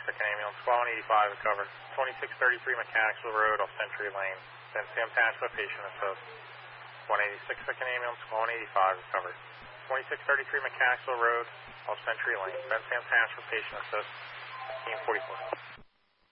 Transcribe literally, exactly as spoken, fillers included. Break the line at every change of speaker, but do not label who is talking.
second ambulance, squad one eighty-five, recovered. twenty-six thirty-three Mechanicsville Road, off Century Lane. Ben Sam Patchworth, patient assist. one eighty-six, second ambulance, squad one eighty-five, recovered. twenty-six thirty-three Mechanicsville Road, off Century Lane. Ben Sam Patchworth, patient assist. Team forty-four.